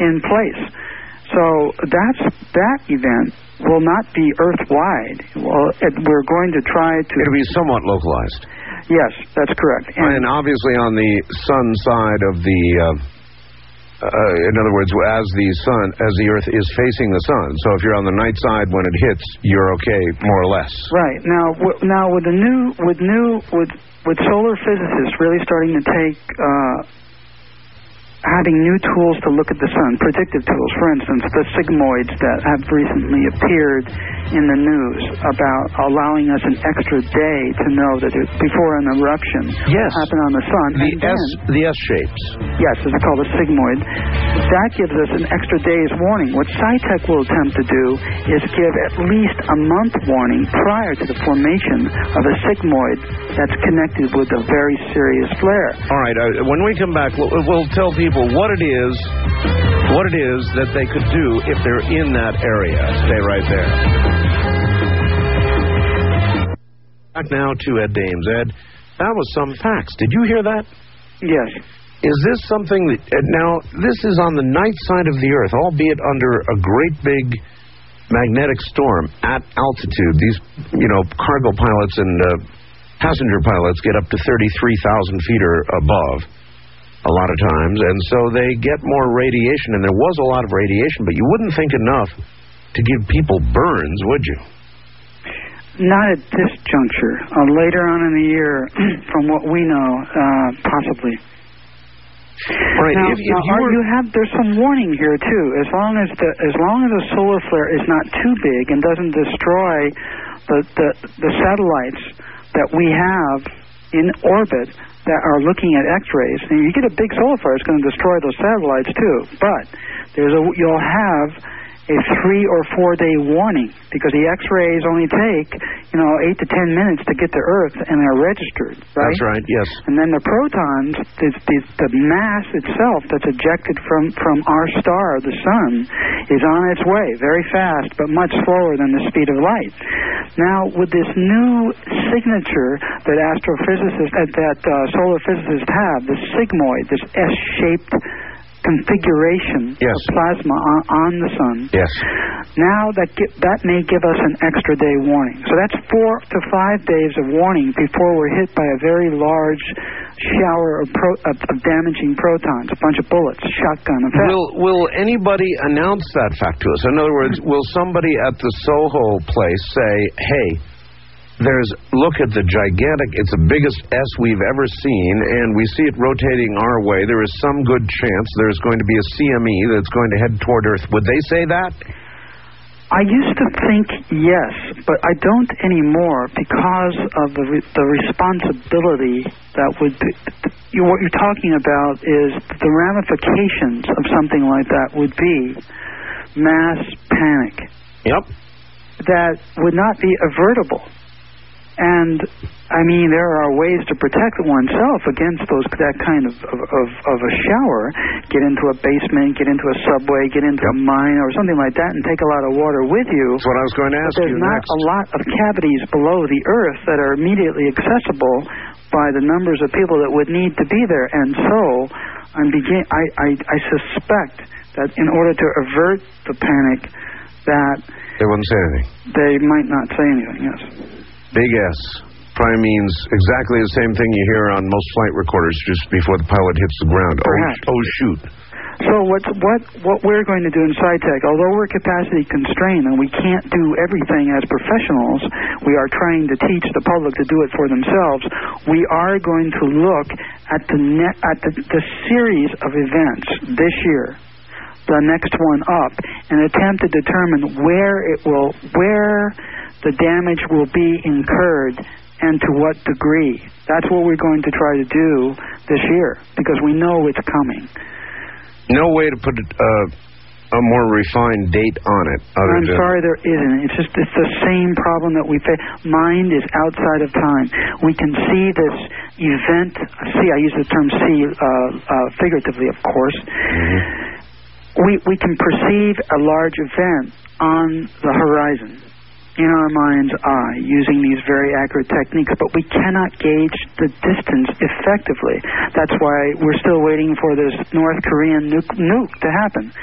in place. So that event will not be Earth-wide. We're going to try to... It'll be somewhat localized. Yes, that's correct. And obviously on the sun side of the... in other words, as the Earth is facing the sun. So if you're on the night side when it hits, you're okay, more or less. Right. Now with solar physicists really starting to take having new tools to look at the sun, predictive tools, for instance, the sigmoids that have recently appeared in the news about allowing us an extra day to know that before an eruption happened on the sun. The S shapes. Yes, it's called a sigmoid. That gives us an extra day's warning. What SciTech will attempt to do is give at least a month warning prior to the formation of a sigmoid that's connected with a very serious flare. All right, when we come back, we'll tell people what it is that they could do if they're in that area. Stay right there. Back now to Ed Dames. Ed, that was some facts. Did you hear that? Yes. Is this something that... now, this is on the night side of the Earth, albeit under a great big magnetic storm at altitude. These, cargo pilots and passenger pilots get up to 33,000 feet or above a lot of times, and so they get more radiation, and there was a lot of radiation, but you wouldn't think enough to give people burns, would you? Not at this juncture. Later on in the year, from what we know, possibly. All right, there's some warning here too. As long as the solar flare is not too big and doesn't destroy the satellites that we have in orbit that are looking at X-rays. And you get a big solar flare, it's going to destroy those satellites too. But you'll have a 3 or 4 day warning because the X-rays only take 8 to 10 minutes to get to Earth and they're registered. Right? That's right. Yes. And then the protons, the mass itself that's ejected from our star, the sun, is on its way very fast, but much slower than the speed of light. Now, with this new signature that solar physicists have, the sigmoid, this S-shaped configuration of plasma on the sun. Yes. Now that may give us an extra day warning. So that's 4 to 5 days of warning before we're hit by a very large shower of damaging protons, a bunch of bullets, shotgun effect. Will anybody announce that fact to us? In other words, will somebody at the Soho place say, hey, look at the gigantic, it's the biggest S we've ever seen, and we see it rotating our way. There is some good chance there's going to be a CME that's going to head toward Earth. Would they say that? I used to think yes, but I don't anymore because of the responsibility that would be... What you're talking about is the ramifications of something like that would be mass panic. Yep. That would not be avertible. And, there are ways to protect oneself against that kind of a shower. Get into a basement, get into a subway, get into a mine or something like that and take a lot of water with you. That's what I was going to ask you next. There's not a lot of cavities below the Earth that are immediately accessible by the numbers of people that would need to be there. And so, I suspect that in order to avert the panic, that... They wouldn't say anything. They might not say anything, yes. Big S probably means exactly the same thing you hear on most flight recorders just before the pilot hits the ground. Perhaps. Oh, shoot. So what we're going to do in SciTech, although we're capacity constrained and we can't do everything as professionals, we are trying to teach the public to do it for themselves. We are going to look at the series of events this year, the next one up, and attempt to determine where the damage will be incurred and to what degree. That's what we're going to try to do this year because we know it's coming. No way to put a more refined date on it. I'm sorry there isn't. It's the same problem that we face. Mind is outside of time. We can see this event. I use the term see figuratively, of course. Mm-hmm. We can perceive a large event on the horizon in our mind's eye using these very accurate techniques, but we cannot gauge the distance effectively. That's why we're still waiting for this North Korean nuke to happen.